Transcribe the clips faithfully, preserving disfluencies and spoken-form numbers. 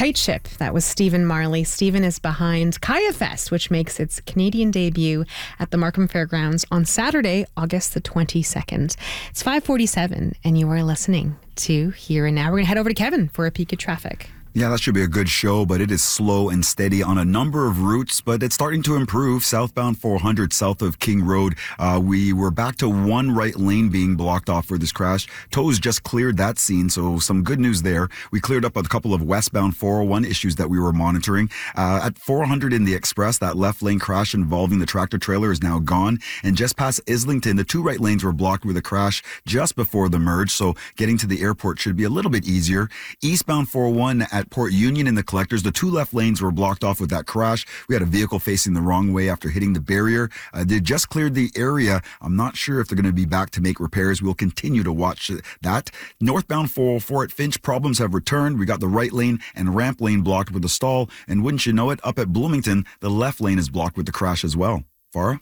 Tight Ship. That was Stephen Marley. Stephen is behind Kaya Fest, which makes its Canadian debut at the Markham Fairgrounds on Saturday, August the twenty-second. It's five forty-seven, and you are listening to Here and Now. We're going to head over to Kevin for a peek at traffic. Yeah, that should be a good show, but it is slow and steady on a number of routes, but it's starting to improve. Southbound four hundred south of King Road, uh, we were back to one right lane being blocked off for this crash. Tows just cleared that scene, so some good news there. We cleared up a couple of westbound four oh one issues that we were monitoring. Uh, at four hundred in the Express, that left lane crash involving the tractor trailer is now gone. And just past Islington, the two right lanes were blocked with a crash just before the merge, so getting to the airport should be a little bit easier. Eastbound four oh one at At Port Union in the Collectors, the two left lanes were blocked off with that crash. We had a vehicle facing the wrong way after hitting the barrier. Uh, they just cleared the area. I'm not sure if they're going to be back to make repairs. We'll continue to watch that. Northbound four oh four at Finch, problems have returned. We got the right lane and ramp lane blocked with a stall. And wouldn't you know it, up at Bloomington, the left lane is blocked with the crash as well. Farah?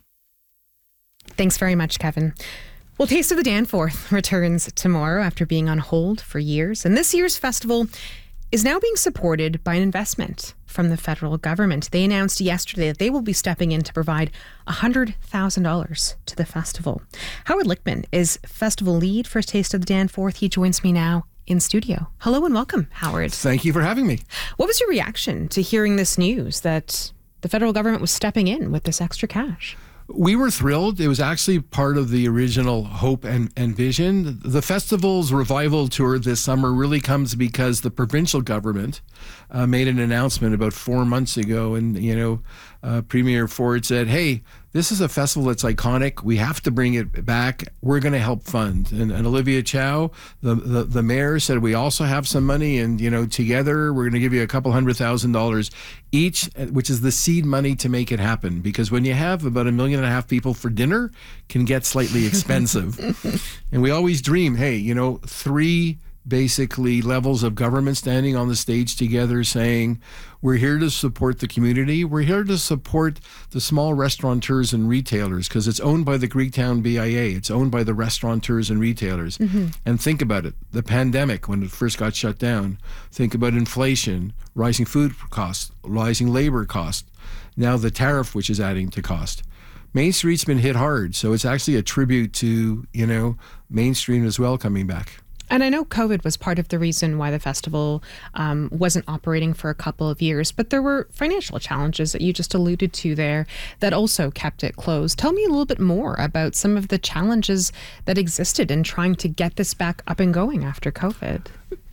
Thanks very much, Kevin. Well, Taste of the Danforth returns tomorrow after being on hold for years. And this year's festival is now being supported by an investment from the federal government. They announced yesterday that they will be stepping in to provide one hundred thousand dollars to the festival. Howard Lichtman is festival lead for Taste of the Danforth. He joins me now in studio. Hello and welcome, Howard. Thank you for having me. What was your reaction to hearing this news that the federal government was stepping in with this extra cash? We were thrilled. It was actually part of the original hope and, and vision. The festival's revival tour this summer really comes because the provincial government uh, made an announcement about four months ago. And, you know, uh, Premier Ford said, hey, this is a festival that's iconic. We have to bring it back. We're going to help fund. And, and Olivia Chow, the, the the mayor, said we also have some money, and you know, together we're going to give you a couple hundred thousand dollars each, which is the seed money to make it happen. Because when you have about a million and a half people for dinner, can get slightly expensive. And we always dream, hey, you know, three basically levels of government standing on the stage together saying, we're here to support the community. We're here to support the small restaurateurs and retailers because it's owned by the Greektown B I A. It's owned by the restaurateurs and retailers. Mm-hmm. And think about it. The pandemic, when it first got shut down, think about inflation, rising food costs, rising labor costs. Now the tariff, which is adding to cost. Main Street's been hit hard. So it's actually a tribute to, you know, Main Street as well coming back. And I know COVID was part of the reason why the festival um, wasn't operating for a couple of years, but there were financial challenges that you just alluded to there that also kept it closed. Tell me a little bit more about some of the challenges that existed in trying to get this back up and going after COVID.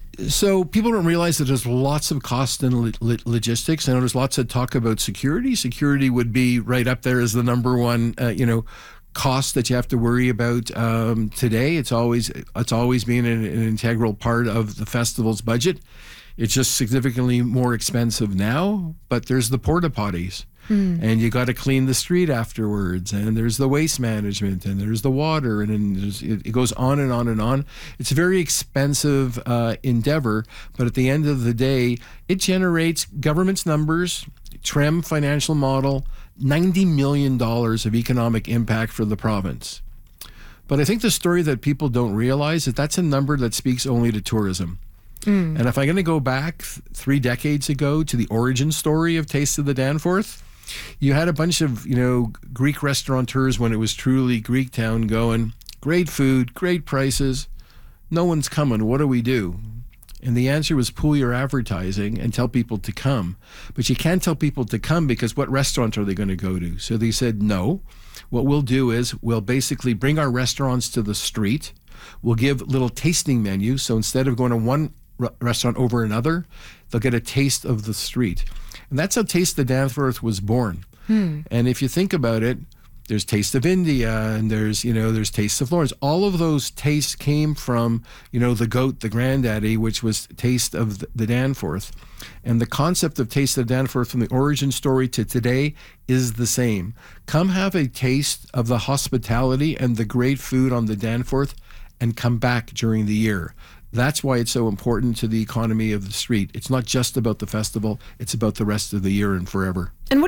So people don't realize that there's lots of cost in lo- logistics. I know there's lots of talk about security. Security would be right up there as the number one, uh, you know, cost that you have to worry about um, today. It's always it's always been an, an integral part of the festival's budget. It's just significantly more expensive now, but there's the porta potties. Mm. And you got to clean the street afterwards, and there's the waste management, and there's the water, and, and there's, it, it goes on and on and on. It's a very expensive uh, endeavor, but at the end of the day, it generates government's numbers, T R E M financial model, ninety million dollars of economic impact for the province. But I think the story that people don't realize is that's a number that speaks only to tourism. Mm. And if I'm going to go back th- three decades ago to the origin story of Taste of the Danforth, you had a bunch of, you know, Greek restaurateurs when it was truly Greektown going, great food, great prices, no one's coming, what do we do? And the answer was pool your advertising and tell people to come. But you can't tell people to come because what restaurant are they going to go to? So they said, no, what we'll do is we'll basically bring our restaurants to the street. We'll give little tasting menus. So instead of going to one r- restaurant over another, they'll get a taste of the street. And that's how Taste of the Danforth was born. Hmm. And if you think about it, there's Taste of India, and there's, you know, there's Taste of Florence. All of those tastes came from, you know, the goat, the granddaddy, which was Taste of the Danforth. And the concept of Taste of the Danforth from the origin story to today is the same. Come have a taste of the hospitality and the great food on the Danforth and come back during the year. That's why it's so important to the economy of the street. It's not just about the festival, it's about the rest of the year and forever. And what